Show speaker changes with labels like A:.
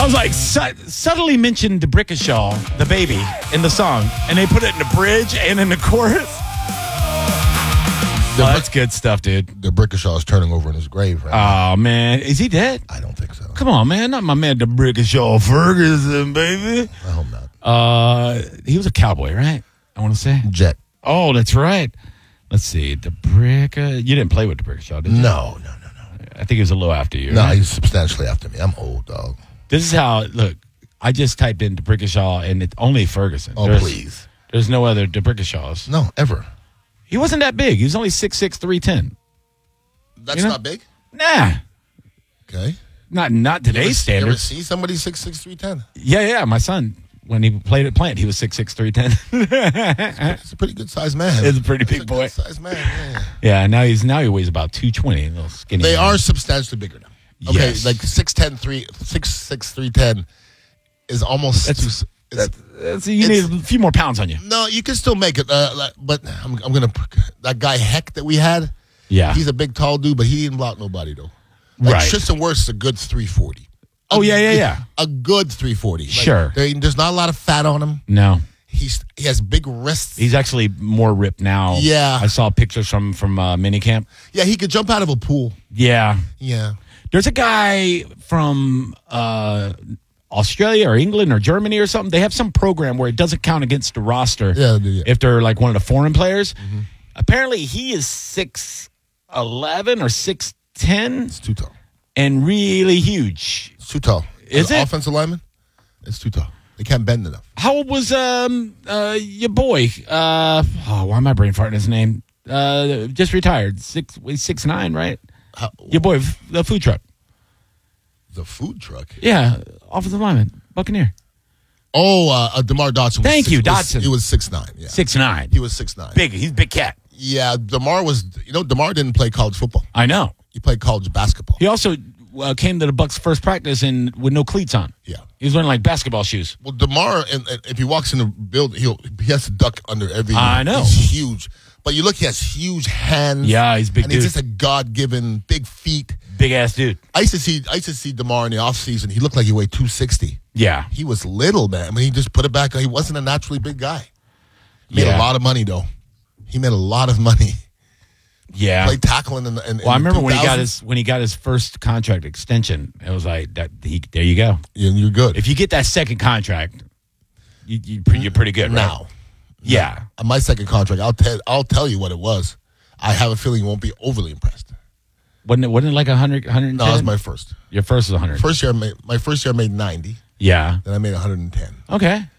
A: was like, subtly mentioned DeBrickashaw, the baby, in the song, and they put it in the bridge and in the chorus. That's good stuff, dude.
B: DeBrickashaw is turning over in his grave right now.
A: Oh, man. Is he dead?
B: I don't think so.
A: Come on, man. Not my man, DeBrickashaw Ferguson, baby.
B: I hope not.
A: He was a cowboy, right? I want to say.
B: Jet.
A: Oh, that's right. Let's see. You didn't play with DeBrickashaw, did you?
B: No.
A: I think he was a little after you.
B: No,
A: right?
B: he's substantially after me. I'm old, dog.
A: This is how, look, I just typed in DeBrickashaw, and it's only Ferguson.
B: Please.
A: There's no other DeBrickashaws.
B: No, ever.
A: He wasn't that big. He was only 6'6", 310.
B: That's not big?
A: Nah.
B: Okay.
A: Not today's standards.
B: You ever see somebody 6'6", 310?
A: Yeah. My son, when he played at Plant, he was 6'6", 310.
B: He's a pretty good sized man.
A: He's a pretty big boy.
B: Good sized man, yeah.
A: Yeah, now he weighs about 220, a little skinny.
B: They
A: man.
B: are substantially bigger now. Okay,
A: Yes.
B: like 6'6", 310 is almost
A: you need a few more pounds on you.
B: No, you can still make it. But I'm gonna that guy Heck that we had.
A: Yeah,
B: he's a big tall dude, but he didn't block nobody though. Like,
A: right.
B: Tristan Wirfs is a good 340.
A: Oh yeah.
B: A good 340. Like,
A: sure.
B: There's not a lot of fat on him.
A: No.
B: He has big wrists.
A: He's actually more ripped now.
B: Yeah.
A: I saw pictures from minicamp.
B: Yeah, he could jump out of a pool.
A: Yeah.
B: Yeah.
A: There's a guy from Australia or England or Germany or something. They have some program where it doesn't count against the roster if they're like one of the foreign players. Mm-hmm. Apparently, he is 6'11" or 6'10".
B: It's too tall.
A: And really huge.
B: It's too tall.
A: Is it?
B: Offensive lineman? It's too tall. They can't bend enough.
A: How old was your boy? Why am I brain farting his name? Just retired. 6'9", right? Your boy, the food truck.
B: The food truck?
A: Yeah, offensive lineman, Buccaneer.
B: Oh, DeMar Dotson.
A: Thank you, Dotson.
B: He was 6'9". Yeah.
A: 6'9".
B: He was 6'9".
A: Big. He's a big cat.
B: Yeah, DeMar didn't play college football.
A: I know.
B: He played college basketball.
A: He also came to the Bucs' first practice with no cleats on.
B: Yeah.
A: He was wearing like basketball shoes.
B: Well, DeMar, and if he walks in the building, he has to duck under every.
A: I know.
B: He's huge. But you look, he has huge hands.
A: Yeah, he's big
B: and
A: dude.
B: he's just a God-given big feet.
A: Big ass dude.
B: I used to see DeMar in the offseason. He looked like he weighed 260.
A: Yeah.
B: He was little, man. I mean, he just put it back. He wasn't a naturally big guy. Made a lot of money, though. He made a lot of money.
A: Yeah.
B: Played tackling in
A: I remember when he
B: 2000s.
A: got his first contract extension. It was like that. There you go.
B: Yeah, you're good.
A: If you get that second contract, you're pretty good. Right?
B: Now.
A: Yeah.
B: On my second contract, I'll tell you what it was. I have a feeling you won't be overly impressed.
A: Wasn't it like 100, 110?
B: No, it was my first.
A: Your first was 100.
B: My first year I made 90.
A: Yeah.
B: Then I made 110.
A: Okay.